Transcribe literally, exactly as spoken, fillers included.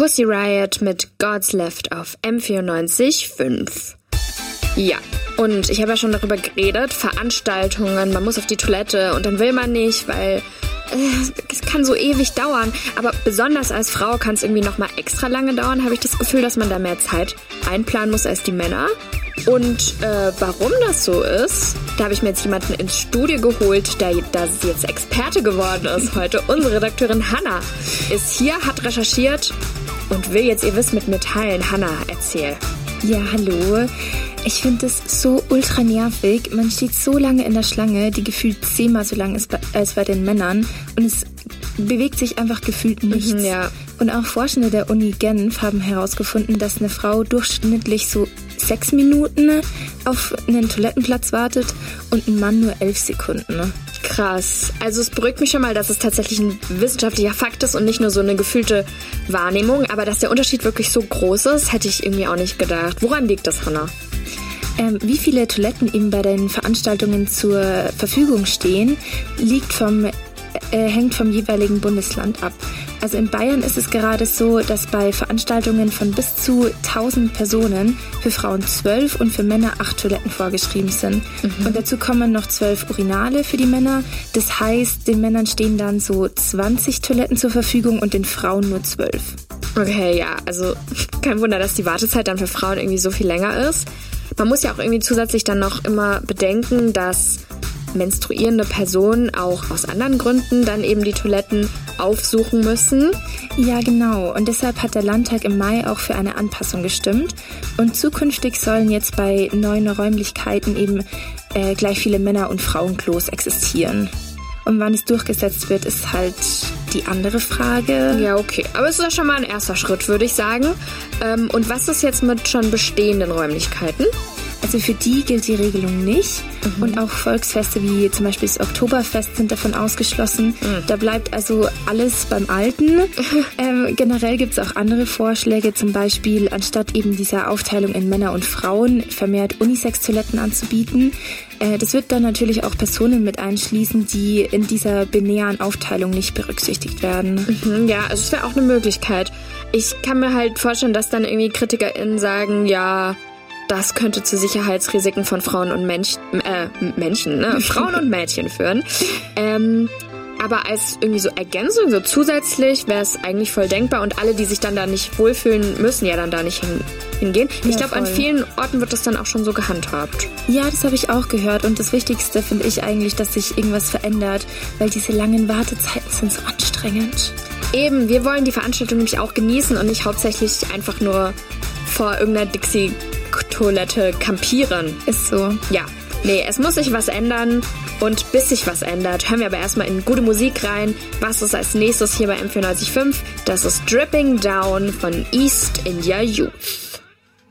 Pussy Riot mit God's Left auf M vierundneunzig Komma fünf. Ja, und ich habe ja schon darüber geredet, Veranstaltungen, man muss auf die Toilette und dann will man nicht, weil äh, es kann so ewig dauern. Aber besonders als Frau kann es irgendwie nochmal extra lange dauern, habe ich das Gefühl, dass man da mehr Zeit einplanen muss als die Männer. Und äh, warum das so ist, da habe ich mir jetzt jemanden ins Studio geholt, der da jetzt Experte geworden ist heute. Unsere Redakteurin Hannah ist hier, hat recherchiert und will jetzt ihr Wissen mit mir teilen. Hannah, erzähl. Ja, hallo. Ich finde es so ultra nervig. Man steht so lange in der Schlange, die gefühlt zehnmal so lang ist als bei den Männern. Und es bewegt sich einfach gefühlt nichts. Mhm, ja. Und auch Forschende der Uni Genf haben herausgefunden, dass eine Frau durchschnittlich so sechs Minuten auf einen Toilettenplatz wartet und ein Mann nur elf Sekunden. Krass. Also es beruhigt mich schon mal, dass es tatsächlich ein wissenschaftlicher Fakt ist und nicht nur so eine gefühlte Wahrnehmung. Aber dass der Unterschied wirklich so groß ist, hätte ich irgendwie auch nicht gedacht. Woran liegt das, Hannah? Ähm, wie viele Toiletten eben bei den Veranstaltungen zur Verfügung stehen, liegt vom, äh, hängt vom jeweiligen Bundesland ab. Also in Bayern ist es gerade so, dass bei Veranstaltungen von bis zu tausend Personen für Frauen zwölf und für Männer acht Toiletten vorgeschrieben sind. Mhm. Und dazu kommen noch zwölf Urinale für die Männer. Das heißt, den Männern stehen dann so zwanzig Toiletten zur Verfügung und den Frauen nur zwölf. Okay, ja, also kein Wunder, dass die Wartezeit dann für Frauen irgendwie so viel länger ist. Man muss ja auch irgendwie zusätzlich dann noch immer bedenken, dass menstruierende Personen auch aus anderen Gründen dann eben die Toiletten aufsuchen müssen. Ja, genau. Und deshalb hat der Landtag im Mai auch für eine Anpassung gestimmt. Und zukünftig sollen jetzt bei neuen Räumlichkeiten eben äh, gleich viele Männer- und Frauenklos existieren. Und wann es durchgesetzt wird, ist halt die andere Frage. Ja, okay. Aber es ist ja schon mal ein erster Schritt, würde ich sagen. Ähm, und was ist jetzt mit schon bestehenden Räumlichkeiten? Also für die gilt die Regelung nicht. Mhm. Und auch Volksfeste wie zum Beispiel das Oktoberfest sind davon ausgeschlossen. Mhm. Da bleibt also alles beim Alten. ähm, generell gibt es auch andere Vorschläge, zum Beispiel anstatt eben dieser Aufteilung in Männer und Frauen vermehrt Unisex-Toiletten anzubieten. Äh, das wird dann natürlich auch Personen mit einschließen, die in dieser binären Aufteilung nicht berücksichtigt werden. Mhm, ja, also es wäre auch eine Möglichkeit. Ich kann mir halt vorstellen, dass dann irgendwie KritikerInnen sagen, ja, das könnte zu Sicherheitsrisiken von Frauen und Mensch, äh, Menschen, ne? Frauen und Mädchen führen. Ähm, aber als irgendwie so Ergänzung, so zusätzlich, wäre es eigentlich voll denkbar. Und alle, die sich dann da nicht wohlfühlen, müssen ja dann da nicht hin, hingehen. Ich ja, glaube, an vielen Orten wird das dann auch schon so gehandhabt. Ja, das habe ich auch gehört. Und das Wichtigste finde ich eigentlich, dass sich irgendwas verändert, weil diese langen Wartezeiten sind so anstrengend. Eben, wir wollen die Veranstaltung nämlich auch genießen und nicht hauptsächlich einfach nur vor irgendeiner Dixie Toilette campieren. Ist so. Ja, nee, es muss sich was ändern und bis sich was ändert, hören wir aber erstmal in gute Musik rein. Was ist als nächstes hier bei M vierundneunzig Komma fünf? Das ist Dripping Down von East India Youth.